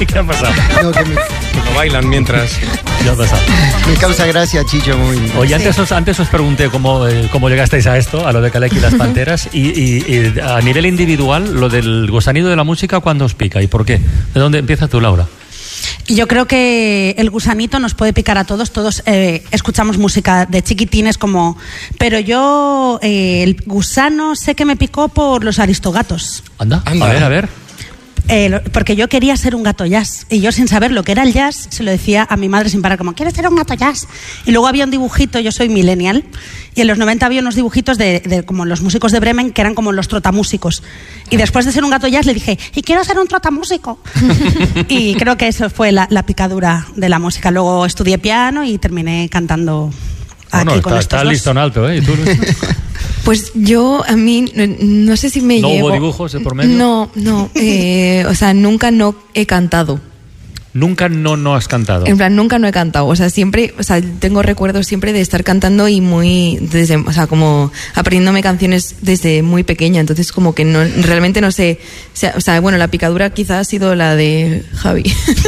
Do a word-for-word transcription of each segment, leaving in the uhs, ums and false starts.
¿Qué ha pasado? No, que me... No bailan mientras... ¿Qué ha pasado? Me causa gracia, Chicho, muy... Oye, antes, sí. os, antes os pregunté cómo, eh, cómo llegasteis a esto, a lo de Kaleki y las Panteras, y, y, y a nivel individual, lo del gusanillo de la música, ¿cuándo os pica y por qué? ¿De dónde empieza tú, Laura? Yo creo que el gusanito nos puede picar a todos. Todos eh, escuchamos música de chiquitines como... Pero yo, eh, el gusano sé que me picó por los Aristogatos. Anda, Anda. a ver, a ver. Eh, porque yo quería ser un gato jazz y yo sin saber lo que era el jazz se lo decía a mi madre sin parar como ¿quieres ser un gato jazz? Y luego había un dibujito, yo soy millennial y en los noventa había unos dibujitos de, de como los músicos de Bremen que eran como los trotamúsicos y después de ser un gato jazz le dije y quiero ser un trotamúsico y creo que eso fue la, la picadura de la música. Luego estudié piano y terminé cantando aquí bueno, con está, estos está dos. listo en alto, ¿eh? ¿Y tú, Luis? Pues yo, a mí, no sé si me ¿No llevo... hubo dibujos de por medio? No, no, eh, o sea, nunca no he cantado. Nunca no, no has cantado. En plan, nunca no he cantado. O sea, siempre, o sea, tengo recuerdos siempre de estar cantando y muy, desde, o sea, como aprendiéndome canciones desde muy pequeña. Entonces, como que no, realmente no sé, o sea, bueno, la picadura quizás ha sido la de Javi,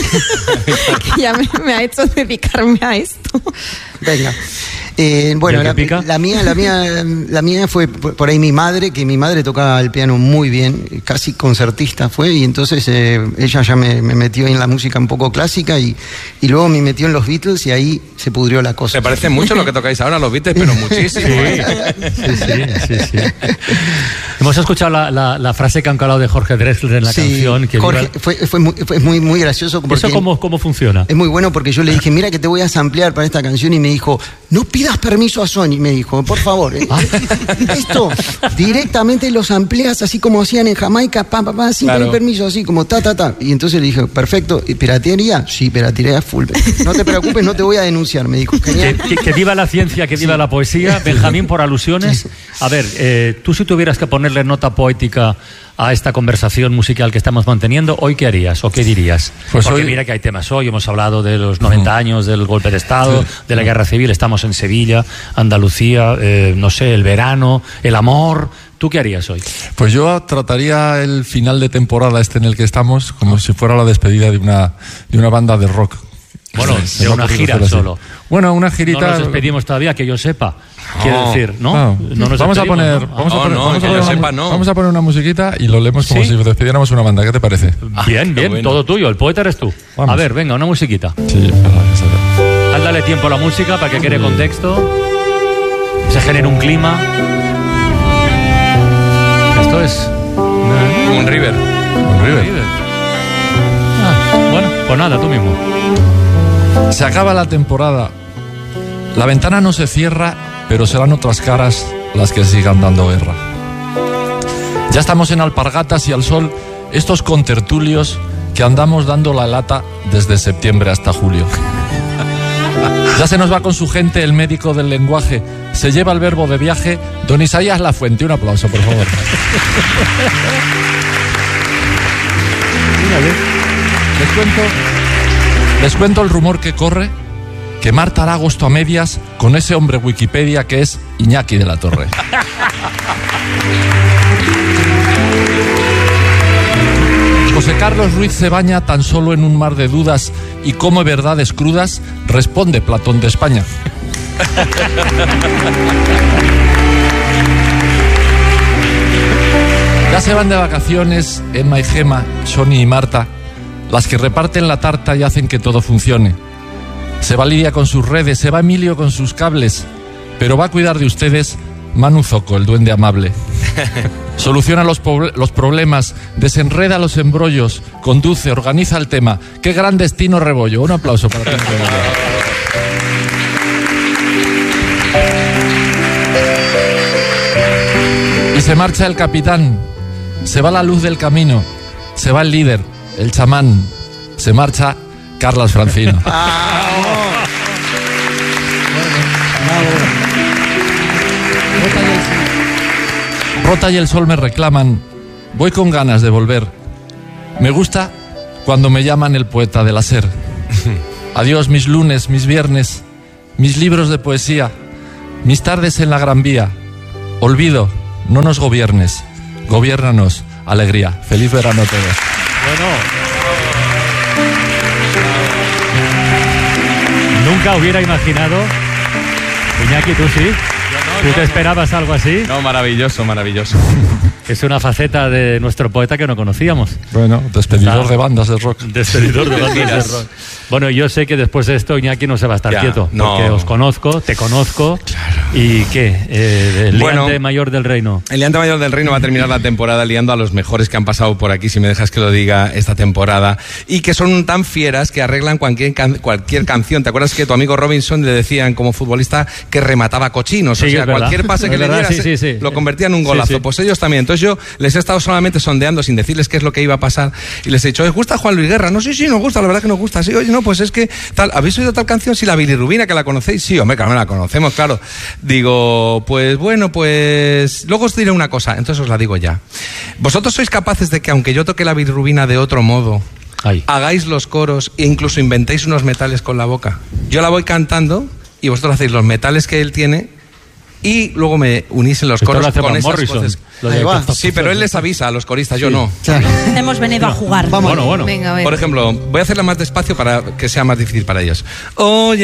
que ya me, me ha hecho dedicarme a esto. Venga. Eh, bueno, la, pica? la mía, la mía, la mía fue por ahí mi madre, que mi madre tocaba el piano muy bien, casi concertista fue, y entonces eh, ella ya me, me metió en la música un poco clásica y, y luego me metió en los Beatles y ahí se pudrió la cosa. Se parece mucho lo que tocáis ahora los Beatles, pero muchísimo. Sí, sí, sí, sí, sí. Hemos escuchado la, la, la frase que han calado de Jorge Drexler en la sí, canción. Que Jorge, viva... fue, fue, muy, fue muy, muy gracioso. ¿Eso cómo, cómo funciona? Es muy bueno porque yo le dije, mira que te voy a samplear para esta canción y me dijo, no pidas permiso a Sony, me dijo, por favor. ¿eh? Esto directamente los amplias así como hacían en Jamaica, pa, pa, pa, sin claro. pedir permiso, así como ta, ta, ta. Y entonces le dije, perfecto, ¿y piratería? Sí, piratería full. No te preocupes, no te voy a denunciar, me dijo. Que, que, que viva la ciencia, que viva sí. la poesía. Benjamín, por alusiones. Sí. A ver, eh, tú si tuvieras que ponerle nota poética a esta conversación musical que estamos manteniendo, ¿hoy qué harías o qué dirías? Pues porque hoy... mira que hay temas hoy, hemos hablado de los noventa uh-huh. años del golpe de Estado, sí. de la guerra civil, estamos en Sevilla, Andalucía, eh, no sé, el verano, el amor. ¿Tú qué harías hoy? Pues yo trataría el final de temporada este en el que estamos como si fuera la despedida de una, de una banda de rock. Bueno, sí, de una gira solo. Bueno, una girita... No nos despedimos todavía, que yo sepa. Quiero no, decir, ¿no? no. no nos vamos, a poner, ¿no? vamos, oh, a poner, no, vamos, a poner una, sepa, no. vamos a poner una musiquita y lo leemos como ¿sí? si despidiéramos una banda. ¿Qué te parece? Bien, bien, bueno. Todo tuyo. El poeta eres tú. Vamos. A ver, venga, una musiquita. Sí, Al darle tiempo a la música para que quede contexto, se genere un clima. Esto es... Un River. Un River. River. Ah, bueno, pues nada, tú mismo. Se acaba la temporada. La ventana no se cierra, pero serán otras caras las que sigan dando guerra. Ya estamos en alpargatas y al sol, estos contertulios que andamos dando la lata desde septiembre hasta julio. Ya se nos va con su gente el médico del lenguaje. Se lleva el verbo de viaje, don Isaías Lafuente. Un aplauso, por favor. Les cuento, les cuento el rumor que corre, que Marta hará agosto a medias con ese hombre Wikipedia que es Iñaki de la Torre. José Carlos Ruiz se baña tan solo en un mar de dudas y come verdades crudas, responde Platón de España. Ya se van de vacaciones Emma y Gema, Sony y Marta, las que reparten la tarta y hacen que todo funcione. Se va Lidia con sus redes, se va Emilio con sus cables, pero va a cuidar de ustedes Manu Zoco, el duende amable. Soluciona los, los problemas, desenreda los embrollos, conduce, organiza el tema. ¡Qué gran destino, Rebollo! Un aplauso para ti. Y se marcha el capitán, se va la luz del camino, se va el líder, el chamán, se marcha Carlas Francino. Rota y el sol me reclaman, voy con ganas de volver. Me gusta cuando me llaman el poeta del hacer. Adiós mis lunes, mis viernes, mis libros de poesía, mis tardes en la Gran Vía. Olvido, no nos gobiernes, gobiérnanos, alegría. Feliz verano a todos. Bueno. Nunca hubiera imaginado. Iñaki, ¿tú sí? ¿Tú te esperabas algo así? No, maravilloso, maravilloso. Es una faceta de nuestro poeta que no conocíamos. Bueno, despedidor Está- de bandas de rock. Despedidor de bandas de rock. Bueno, yo sé que después de esto Iñaki no se va a estar Ya, quieto, no. porque os conozco, te conozco. ¿Y qué? Eh, el Bueno. liante mayor del reino. El Liante Mayor del Reino va a terminar la temporada liando a los mejores que han pasado por aquí, si me dejas que lo diga, esta temporada. Y que son tan fieras que arreglan cualquier, can- cualquier canción. ¿Te acuerdas que tu amigo Robinson le decían como futbolista que remataba cochinos? Sí, o sea, es verdad. cualquier pase Es que le verdad, diera sí, se- sí, sí. lo convertía en un Sí, golazo. sí. Pues ellos también. Entonces yo les he estado solamente sondeando sin decirles qué es lo que iba a pasar. Y les he dicho, ¿os gusta Juan Luis Guerra? No, sí, sí, nos gusta, la verdad que nos gusta. Sí, oye, no, pues es que tal, ¿habéis oído tal canción? Sí, la bilirrubina, que la conocéis. Sí, hombre, claro, la conocemos, claro. Digo, pues bueno, pues luego os diré una cosa, entonces os la digo ya. ¿Vosotros sois capaces de que aunque yo toque la bilirrubina de otro modo, Ay. hagáis los coros e incluso inventéis unos metales con la boca? Yo la voy cantando y vosotros hacéis los metales que él tiene y luego me unís en los Esto coros lo hace con Van esas Morrison. voces. Lo de- Ahí va. Sí, pero él les avisa a los coristas, yo no. Claro. Hemos venido a jugar. Vamos. Bueno, bueno. Venga, a ver. Por ejemplo, voy a hacerla más despacio para que sea más difícil para ellos. Oye,